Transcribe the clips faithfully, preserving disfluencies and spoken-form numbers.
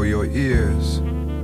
your ears.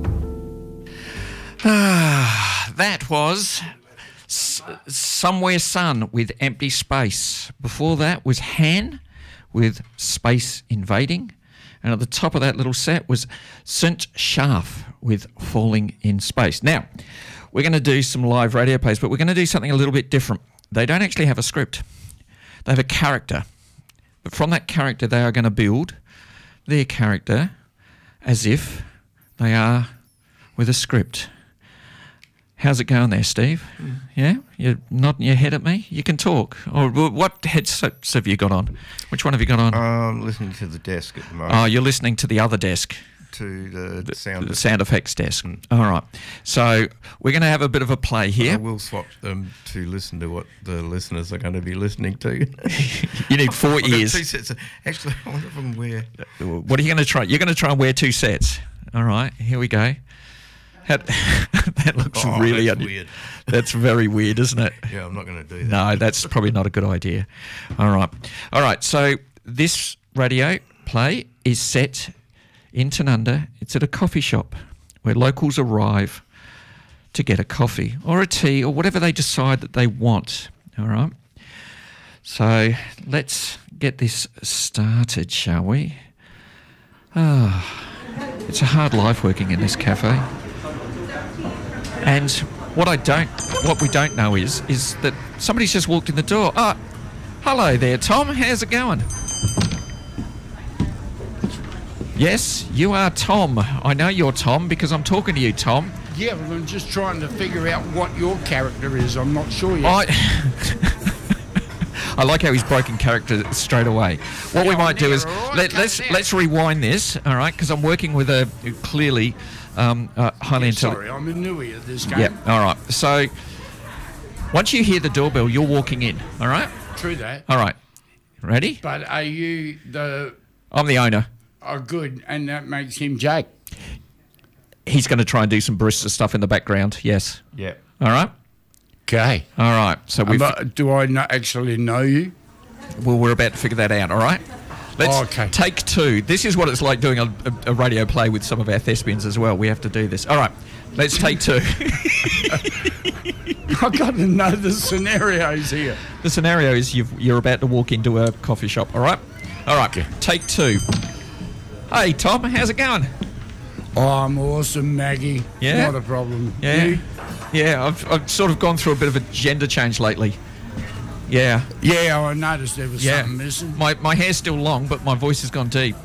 Ah, that was S- Somewhere Sun with Empty Space. Before that was Han with Space Invading. And at the top of that little set was Saint Schaaf with Falling in Space. Now, we're going to do some live radio plays, but we're going to do something a little bit different. They don't actually have a script. They have a character. But from that character, they are going to build their character as if they are with a script. How's it going there, Steve? Mm. Yeah? You're nodding your head at me? You can talk. Or what headsets have you got on? Which one have you got on? I'm listening to the desk at the moment. Oh, you're listening to the other desk. To the, the sound, the sound effects desk. Mm. All right. So we're going to have a bit of a play here. I will swap them to listen to what the listeners are going to be listening to. You need four I've ears. Got two sets of, actually, I wonder if I can wear... What are you going to try? You're going to try and wear two sets. All right. Here we go. How, that looks oh, really that's un- weird. That's very weird, isn't it? Yeah, I'm not going to do that. No, that's probably not a good idea. All right. All right. So this radio play is set in Tanunda. It's at a coffee shop where locals arrive to get a coffee or a tea or whatever they decide that they want. All right. So let's get this started, shall we? Ah, it's a hard life working in this cafe. And what I don't, what we don't know is, is that somebody's just walked in the door. Ah, hello there, Tom. How's it going? Yes, you are Tom. I know you're Tom because I'm talking to you, Tom. Yeah, well, I'm just trying to figure out what your character is. I'm not sure yet. I, I like how he's broken character straight away. What Yeah, we might do is right, let, let's down. let's rewind this, all right? Because I'm working with a clearly um, uh, highly Yeah, intelligent. sorry, I'm a newie at this game. Yeah. All right. So once you hear the doorbell, you're walking in. All right. True that. All right. Ready? But are you the... I'm the owner. Oh, good. And that makes him Jake. He's going to try and do some barista stuff in the background. Yes. Yeah. All right. Okay. All right. So we. But do I not actually know you? Well, we're about to figure that out. All right. Let's Oh, okay. take two. This is what it's like doing a, a, a radio play with some of our thespians as well. We have to do this. All right. Let's take two. I've got to know the scenarios here. The scenario is you've, you're about to walk into a coffee shop. All right. All right. Okay. Take two. Hey, Tom. How's it going? Oh, I'm awesome, Maggie. Yeah? Not a problem. Yeah. You? Yeah. I've, I've sort of gone through a bit of a gender change lately. Yeah. Yeah, I noticed there was Yeah. something missing. My, my hair's still long, but my voice has gone deep.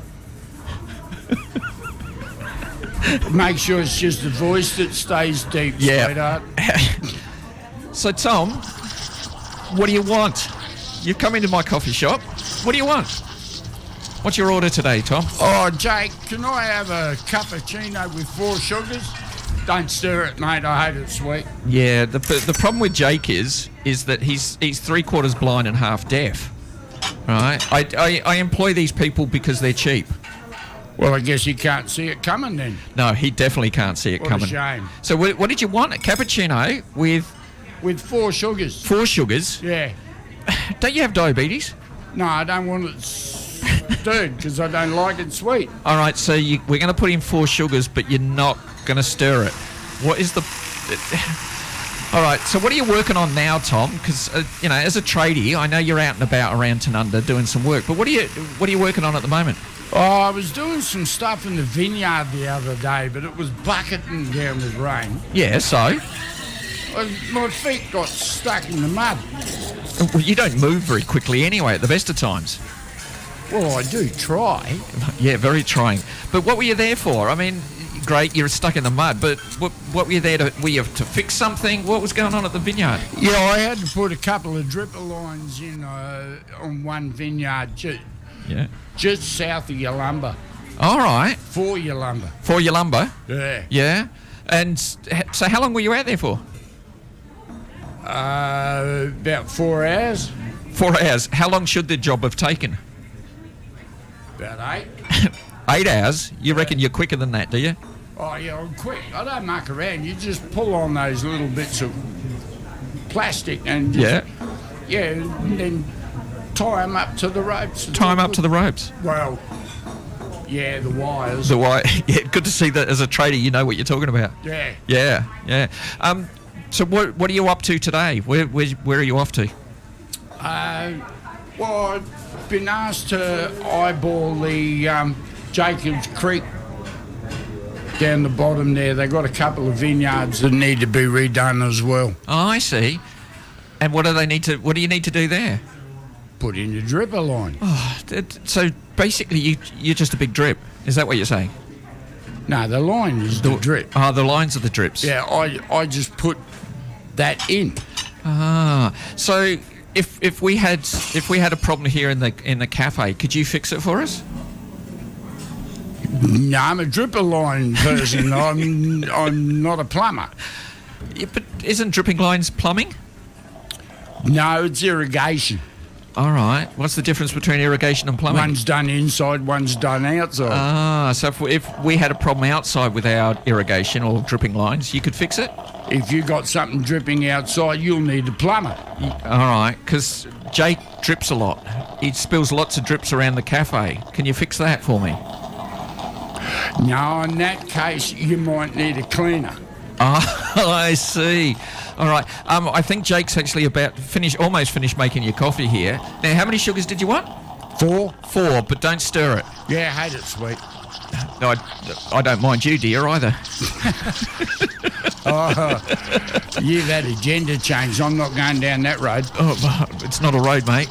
Make sure it's just the voice that stays deep, Yeah. sweetheart. So, Tom, what do you want? You've come into my coffee shop. What do you want? What's your order today, Tom? Oh, Jake, can I have a cappuccino with four sugars? Don't stir it, mate. I hate it sweet. Yeah, the the problem with Jake is is that he's he's three quarters blind and half deaf. Right? I, I, I employ these people because they're cheap. Well, I guess you can't see it coming then. No, he definitely can't see it What coming. a shame. So, what, what did you want? A cappuccino with With four sugars. four sugars? Yeah. Don't you have diabetes? No, I don't want it stirred because I don't like it sweet. All right, so you, we're going to put in four sugars, but you're not going to stir it. What is the... All right, so what are you working on now, Tom? Because, uh, you know, as a tradie, I know you're out and about around Tanunda doing some work, but what are you what are you working on at the moment? Oh, I was doing some stuff in the vineyard the other day, but it was bucketing down with rain. Yeah, so? Uh, My feet got stuck in the mud. Well, you don't move very quickly anyway at the best of times. Well, I do try. Yeah, very trying. But what were you there for? I mean, great, you're stuck in the mud, but what, what were you there to... Were you to fix something? What was going on at the vineyard? Yeah, I had to put a couple of dripper lines in uh, on one vineyard ju- Yeah. just south of Yalumba, All right. for Yalumba. For your lumber? Yeah. Yeah. And so how long were you out there for? Uh, about four hours. Four hours. How long should the job have taken? About eight. Eight hours? You reckon you're quicker than that, do you? Oh, yeah, I'm quick. I don't muck around. You just pull on those little bits of plastic and just, Yeah. yeah, and then tie them up to the ropes. Tie 'em up to the ropes. Well, Yeah, the wires. The wire. Yeah, good to see that as a trader you know what you're talking about. Yeah. Yeah, yeah. Um, so what what are you up to today? Where where, where are you off to? Uh, well, I've been asked to eyeball the um, Jacobs Creek down the bottom there. They've got a couple of vineyards that need to be redone as well. Oh, I see. And what do they need to? What do you need to do there? Put in a dripper line. Oh, it- so basically, you you're just a big drip. Is that what you're saying? No, the line is the drip. Oh, the lines are the drips. Yeah, I I just put that in. Ah, so if if we had if we had a problem here in the in the cafe, could you fix it for us? No, I'm a dripper line person. I'm I'm not a plumber. Yeah, but isn't dripping lines plumbing? No, it's irrigation. All right. What's the difference between irrigation and plumbing? One's done inside, one's done outside. Ah, so if we, if we had a problem outside with our irrigation or dripping lines, you could fix it? If you got something dripping outside, you'll need a plumber. All right, because Jake drips a lot. He spills lots of drips around the cafe. Can you fix that for me? No, in that case, you might need a cleaner. Oh, I see. All right. Um, I think Jake's actually about finish, almost finished making your coffee here. Now, how many sugars did you want? Four? Four, but don't stir it. Yeah, hate it sweet. No, I, I don't mind you, dear, either. Oh, you've had a gender change. I'm not going down that road. Oh, it's not a road, mate.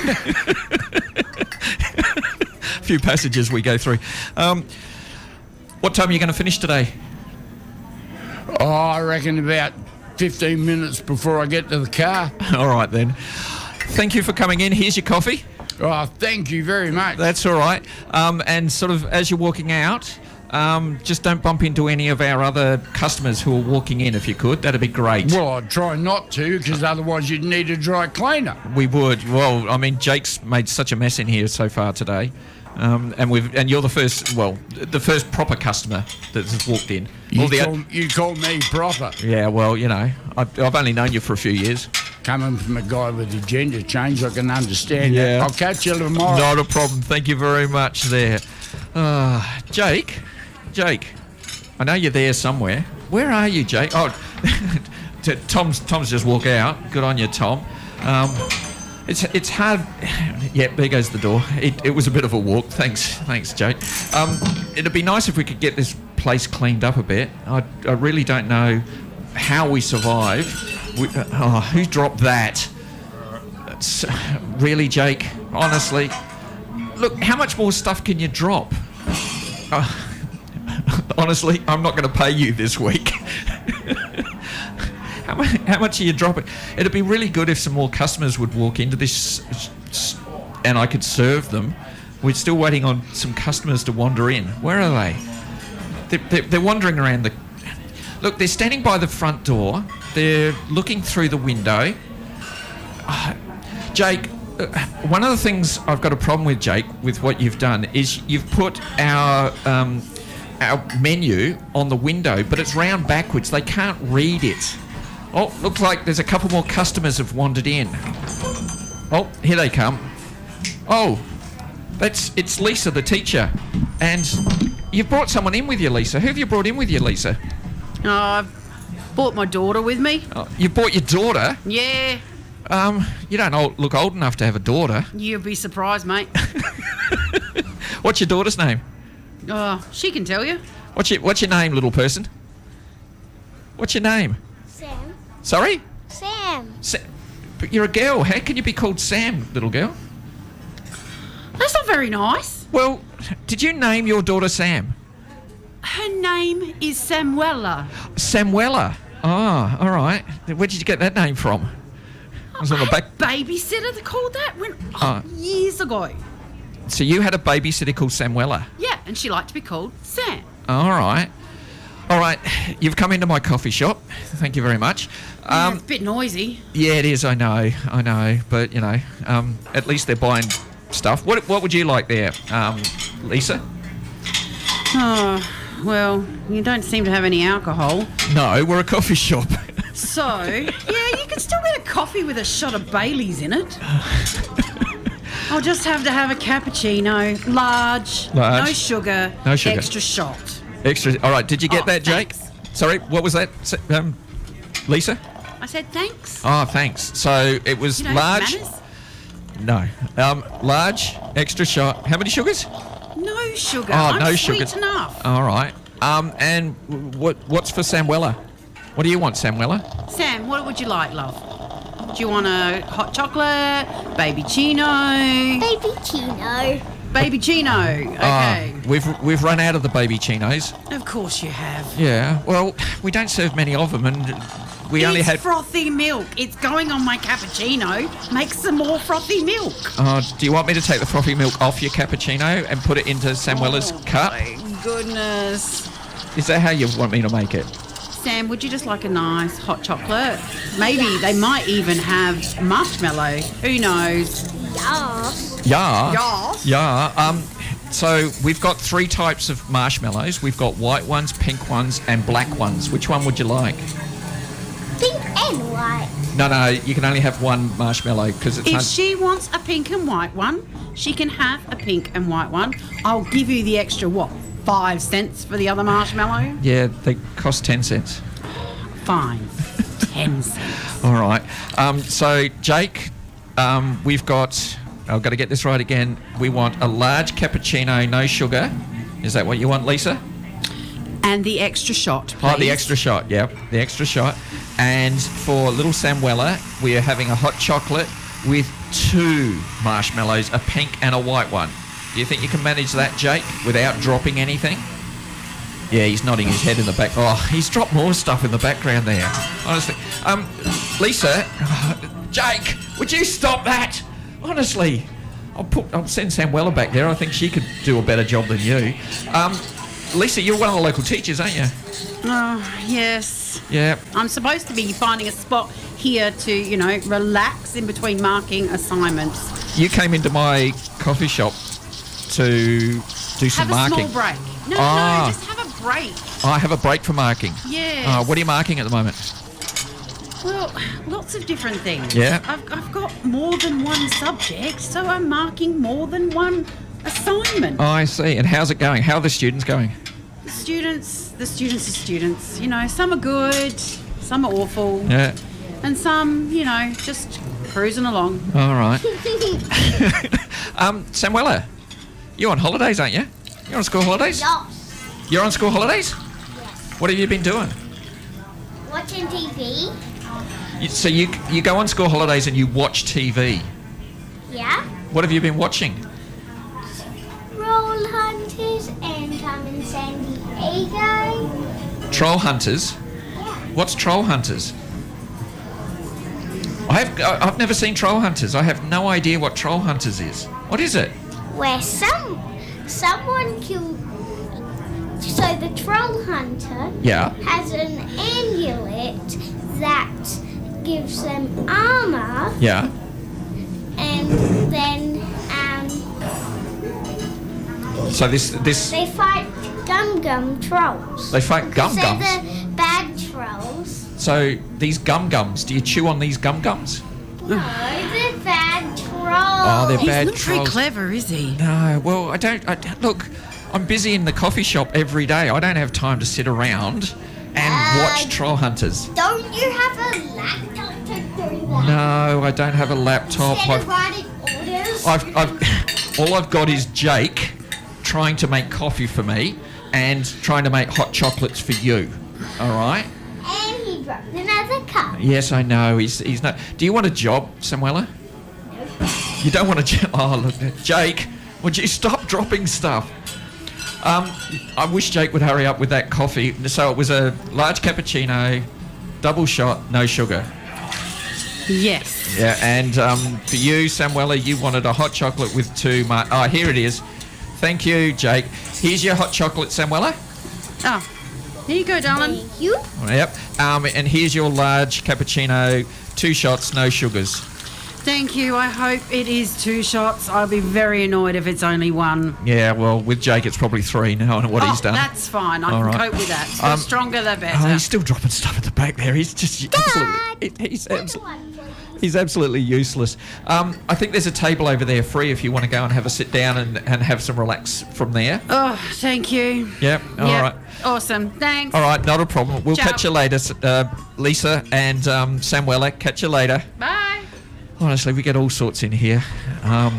A few passages we go through. Um, what time are you going to finish today? Oh, I reckon about fifteen minutes before I get to the car. All right, then. Thank you for coming in. Here's your coffee. Oh, thank you very much. That's all right. Um, and sort of as you're walking out, um, just don't bump into any of our other customers who are walking in, if you could. That'd be great. Well, I'd try not to, because otherwise you'd need a dry cleaner. We would. Well, I mean, Jake's made such a mess in here so far today. Um, and we've and you're the first, well, the first proper customer that's walked in. You, All the call, you call me proper. Yeah, well, you know, I've, I've only known you for a few years. Coming from a guy with a gender change, I can understand Yeah. that. I'll catch you tomorrow. Not a problem. Thank you very much there. Uh, Jake, Jake, I know you're there somewhere. Where are you, Jake? Oh, t- Tom's Tom's just walked out. Good on you, Tom. Um, it's it's hard. Yeah, there goes the door. It, it was a bit of a walk. Thanks, thanks, Jake. Um, it'd be nice if we could get this place cleaned up a bit. I, I really don't know how we survive. We, uh, oh, who dropped that? It's, really, Jake? Honestly, look, how much more stuff can you drop? Uh, honestly, I'm not going to pay you this week. how, much, how much are you dropping? It'd be really good if some more customers would walk into this s- and I could serve them. We're still waiting on some customers to wander in. Where are they? They're, they're, they're wandering around the... Look, they're standing by the front door. They're looking through the window. Uh, Jake, uh, one of the things I've got a problem with, Jake, with what you've done is you've put our um, our menu on the window, but it's round backwards. They can't read it. Oh, looks like there's a couple more customers have wandered in. Oh, here they come. Oh, that's it's Lisa, the teacher. And you've brought someone in with you, Lisa. Who have you brought in with you, Lisa? Oh, I've brought my daughter with me. Oh, you brought your daughter? Yeah, Um, you don't old, look old enough to have a daughter. you'll be surprised, mate. What's your daughter's name? Oh, she can tell you. What's your What's your name, little person? What's your name? Sam. Sorry? Sam. Sa- but you're a girl. How can you be called Sam, little girl? That's not very nice. Well, did you name your daughter Sam? Her name is Samuela. Samuela. Oh, all right. Where did you get that name from? I was on the back. Babysitter, they called that when, Oh. oh, years ago. So you had a babysitter called Samuela. Yeah, and she liked to be called Sam. All right. All right. You've come into my coffee shop. Thank you very much. Yeah, Um, it's a bit noisy. yeah, it is. I know. I know. But you know, um, at least they're buying stuff. What What would you like there, um, Lisa? Oh, well, you don't seem to have any alcohol. No, we're a coffee shop. So, yeah, you can still get a coffee with a shot of Bailey's in it. I'll just have to have a cappuccino, large, Large. no sugar, No sugar. extra shot. Extra. All right. Did you get Oh, that, Jake? thanks. Sorry. What was that, S- um, Lisa? I said thanks. Oh, thanks. So it was You know, large. manners. No. Um, large, extra shot. How many sugars? No sugar. Oh, I'm no sweet sugar. enough. All right. Um, and what what's for Samuela? What do you want, Samuela? Sam, what would you like, love? Do you want a hot chocolate, baby chino? Baby Chino. Baby chino. Okay. Uh, we've we've run out of the baby chinos. Of course you have. Yeah. Well, we don't serve many of them, and we only it's had. frothy milk. It's going on my cappuccino. Make some more frothy milk. Uh, do you want me to take the frothy milk off your cappuccino and put it into Samuela's Oh, cup? my goodness. Is that how you want me to make it? Sam, would you just like a nice hot chocolate? Maybe they might even have marshmallow. Who knows? Yes. Yeah. Yeah. Yeah. Um, so we've got three types of marshmallows. We've got white ones, pink ones, and black ones. Which one would you like? Pink and white. No, no, you can only have one marshmallow because it's. If un- she wants a pink and white one, she can have a pink and white one. I'll give you the extra, what, five cents for the other marshmallow? yeah, they cost ten cents. Fine. Ten cents. All right. Um, so Jake, um, we've got. I've got to get this right again. We want a large cappuccino, no sugar. Is that what you want, Lisa? And the extra shot, please. Oh, the extra shot, yeah, the extra shot. And for little Samuela, we are having a hot chocolate with two marshmallows, a pink and a white one. Do you think you can manage that, Jake, without dropping anything? Yeah, he's nodding his head in the back. Oh, he's dropped more stuff in the background there. Honestly. Um, Lisa, Jake, would you stop that? Honestly. I'll put. I'll send Samuela back there. I think she could do a better job than you. Um, Lisa, you're one of the local teachers, aren't you? Oh, yes. Yeah. I'm supposed to be finding a spot here to, you know, relax in between marking assignments. You came into my coffee shop to do some Have a marking. small break. No, Ah. no, just have a break. Oh, I have a break for marking. Yes. Uh, what are you marking at the moment? Well, lots of different things. Yeah. I've, I've got more than one subject, so I'm marking more than one assignment. Oh, I see. And how's it going? How are the students going? The students, the students are students. You know, some are good, some are awful, Yeah. and some, you know, just cruising along. All right. um, Samuela, you're on holidays, aren't you? You're on school holidays? Yes. You're on school holidays? Yes. What have you been doing? Watching T V. You, so you you go on school holidays and you watch T V. Yeah. What have you been watching? Roll Hunters and I'm in San Diego. Troll Hunters. Yeah. What's Troll Hunters? I've I've never seen Troll Hunters. I have no idea what Troll Hunters is. What is it? Where some someone killed. So the troll hunter Yeah. has an amulet that gives them armor, Yeah. and then um, So this this they fight Gum Gum trolls. they fight gum They're gums. the bad trolls. So these gum gums. Do you chew on these gum gums? No, they're bad trolls. Oh, they're He's bad not very trolls. clever, is he? No. Well, I don't. I, look, I'm busy in the coffee shop every day. I don't have time to sit around and Uh, watch Troll Hunters. Don't you have a laptop to do that? No, I don't have a laptop. Instead of I've, writing orders. I've, I've, all I've got is Jake trying to make coffee for me and trying to make hot chocolates for you. All right? And he dropped another cup. Yes, I know. He's he's not. Do you want a job, Samuela? You don't want a job? Oh, look, Jake, would you stop dropping stuff? Um, I wish Jake would hurry up with that coffee. So it was a large cappuccino, double shot, no sugar. Yes. Yeah, and um, for you, Samuela, you wanted a hot chocolate with two. Mar- oh, here it is. Thank you, Jake. Here's your hot chocolate, Samuela. Oh, here you go, darling. Thank you. Yep. Um, and here's your large cappuccino, two shots, no sugars. Thank you. I hope it is two shots. I'll be very annoyed if it's only one. Yeah, well, with Jake, it's probably three now, and what oh, he's done. That's fine. I All can right. cope with that. The Um, stronger, the Oh, better. he's still dropping stuff at the back there. He's just Dad! absolutely. he- He's What do absolutely. I put? He's absolutely useless. Um, I think there's a table over there free if you want to go and have a sit down and, and have some relax from there. Oh, thank you. Yep. All Yep. right. Awesome. Thanks. All right. Not a problem. We'll Ciao. catch you later, uh, Lisa and um, Samuela. Catch you later. Bye. Honestly, we get all sorts in here. Um,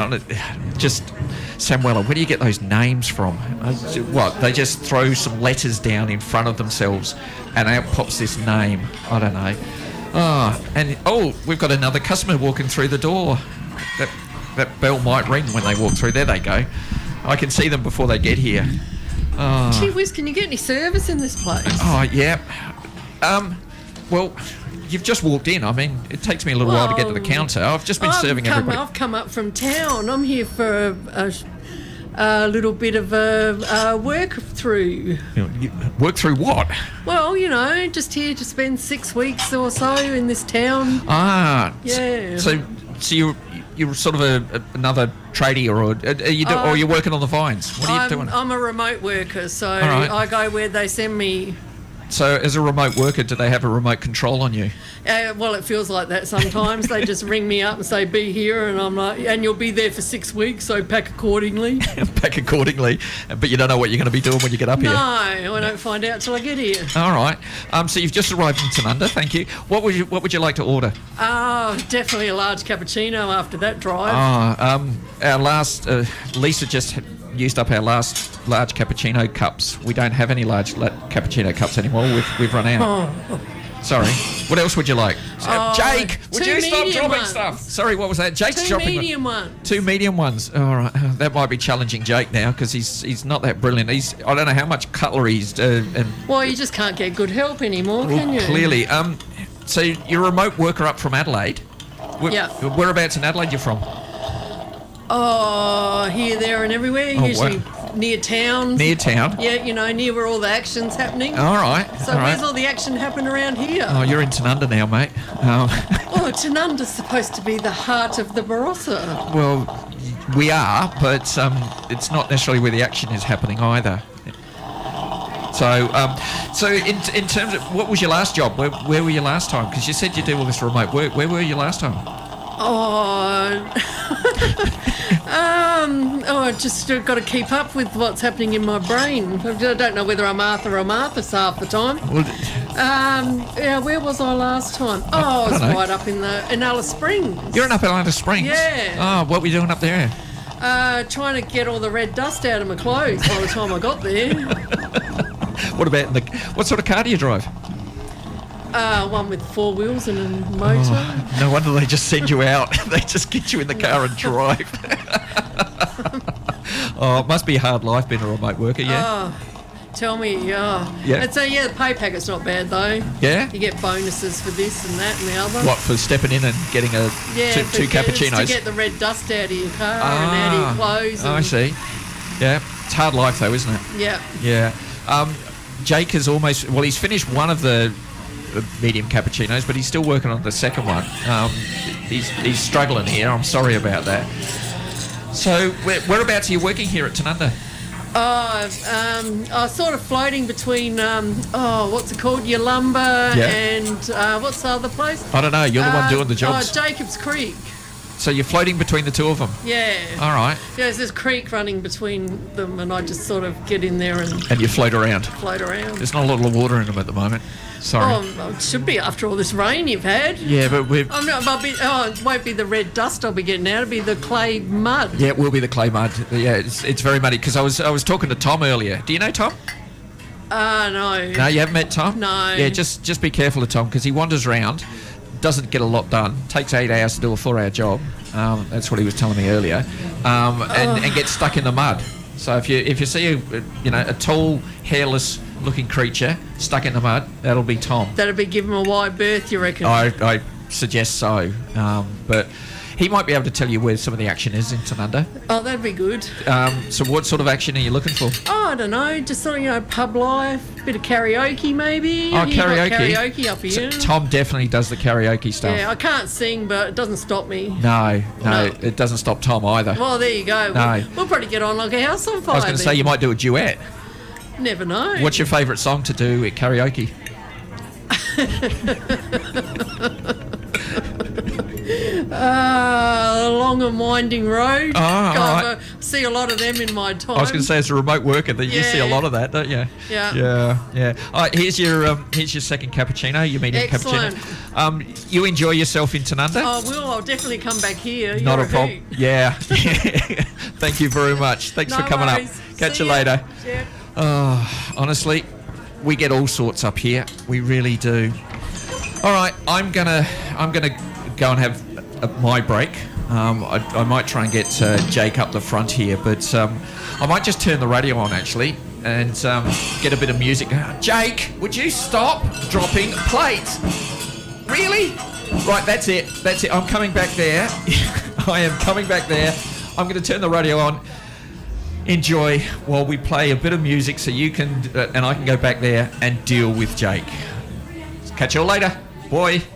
just Samuela, where do you get those names from? Uh, What? They just throw some letters down in front of themselves, and out pops this name. I don't know. Oh, and oh, we've got another customer walking through the door. That that bell might ring when they walk through. There they go. I can see them before they get here. Oh, Gee whiz, can you get any service in this place? oh yeah. Um, well, you've just walked in. I mean, it takes me a little while to get to the Well, counter. I've just been I've serving come, everybody. I've come up from town. I'm here for a, a, a little bit of a, a work through. You know, you work through what? Well, you know, just here to spend six weeks or so in this town. Ah, s- Yeah. So, so you're you're sort of a, a another tradie, or a, are you do, Uh, or you're working on the vines? What are you I'm, doing? I'm a remote worker, so right. I go where they send me. So, as a remote worker, do they have a remote control on you? Uh, well, it feels like that sometimes. They just ring me up and say, be here, and I'm like, and you'll be there for six weeks, so pack accordingly. Pack accordingly, but you don't know what you're going to be doing when you get up No, here. I don't find out till I get here. All right. Um, so you've just arrived in Tanunda. Thank you. What would you What would you like to order? Oh, definitely a large cappuccino after that drive. Ah, um, our last uh, Lisa just used up our last large cappuccino cups. We don't have any large la- cappuccino cups anymore. We've we've run out. Sorry. What else would you like? Uh, Oh, Jake, would two you stop medium dropping ones. stuff? Sorry, what was that? Jake's Two dropping medium ones. two medium ones. All right, uh, that might be challenging Jake now because he's he's not that brilliant. He's I don't know how much cutlery he's uh, and Well, you just can't get good help anymore, well, can you? clearly. Um, so you're a remote worker up from Adelaide. Where, Yeah. Whereabouts in Adelaide you from? Oh, here, there, and everywhere. Oh, usually wow. near town. Near town. Yeah, you know, near where all the action's happening. All right. so all right. where's all the action happening around here? Oh, you're in Tanunda now, mate. Um, Oh, Tanunda's supposed to be the heart of the Barossa. well, we are, but um, it's not necessarily where the action is happening either. So, um, so in in terms of what was your last job? Where, where were you last time? Because you said you do all this remote work. Where were you last time? Oh, um, oh, I just got to keep up with what's happening in my brain. I don't know whether I'm Arthur or Martha's half the time. Well, Um, yeah, where was I last time? Oh, I was don't know. right up in the in Alice Springs. you're in Up Atlanta Springs. Yeah. Oh, what were you doing up there? Uh, trying to get all the red dust out of my clothes by the time I got there. What about in the? What sort of car do you drive? Uh, one with four wheels and a motor. No wonder they just send you out. They just get you in the car and drive. Oh, it must be a hard life being a remote worker, yeah? Oh, tell me, yeah. Yeah. It's a, yeah, the pay packet's not bad though. Yeah? You get bonuses for this and that and the other. What, for stepping in and getting a Yeah, two, two because cappuccinos? to get the red dust out of your car and out of your clothes. Oh, I and- see. Yeah, it's hard life though, isn't it? Yeah. Yeah. Um, Jake has almost, well, he's finished one of the uh, medium cappuccinos, but he's still working on the second one. Um, he's, he's struggling here. I'm sorry about that. So, where, whereabouts are you working here at Tanunda? Oh, um, I was sort of floating between, um, oh, what's it called? Yalumba Yeah. and uh, what's the other place? I don't know. You're the one Uh, doing the jobs. Oh, Jacobs Creek. So you're floating between the two of them. Yeah. All right. Yeah, there's this creek running between them, and I just sort of get in there and And you float around. float around. There's not a lot of water in them at the moment. Sorry. Oh, well, it should be after all this rain you've had. Yeah, but we're. I'm not, I'll be, oh, it won't be the red dust I'll be getting out. It'll be the clay mud. Yeah, it will be the clay mud. Yeah, it's, it's very muddy because I was I was talking to Tom earlier. Do you know Tom? Ah, no. No, you haven't met Tom? No. Yeah, just just be careful of Tom because he wanders around, doesn't get a lot done, takes eight hours to do a four-hour job. Um, that's what he was telling me earlier, um, and, and gets stuck in the mud. So if you if you see a you know a tall, hairless looking creature stuck in the mud, that'll be Tom. That'll be giving him a wide berth, you reckon? I, I suggest so, um, but he might be able to tell you where some of the action is in Tanunda. Oh, that'd be good. Um, so what sort of action are you looking for? Oh, I don't know. Just sort of, you know, pub life, bit of karaoke maybe. Oh, You got karaoke. karaoke up here. So Tom definitely does the karaoke stuff. Yeah, I can't sing, but it doesn't stop me. No, no, No. it doesn't stop Tom either. Well, there you go. No. We'll, we'll probably get on like a house on fire. I was going to say then. you might do a duet. Never know. What's your favourite song to do at karaoke? Uh, along a winding road. Oh, all God, right. I see a lot of them in my time. I was going to say, as a remote worker, that you see a Yeah. lot of that, don't you? Yeah. Yeah, yeah. All right, here's your um, here's your second cappuccino, your medium Excellent. cappuccino. Um, you enjoy yourself in Tanunda? I will. I'll definitely come back here. Not You're a problem. hoot. Yeah. Thank you very much. Thanks No for coming worries. up. Catch See you ya. later. Yeah. Oh, honestly, we get all sorts up here. We really do. All right, I'm gonna I'm gonna go and have uh, my break. Um, I, I might try and get uh, Jake up the front here, but um, I might just turn the radio on actually and um, get a bit of music. Uh, Jake, would you stop dropping plates? Really? Right, that's it. That's it. I'm coming back there. I am coming back there. I'm going to turn the radio on. Enjoy while we play a bit of music so you can, uh, and I can go back there and deal with Jake. Catch you all later. Boy.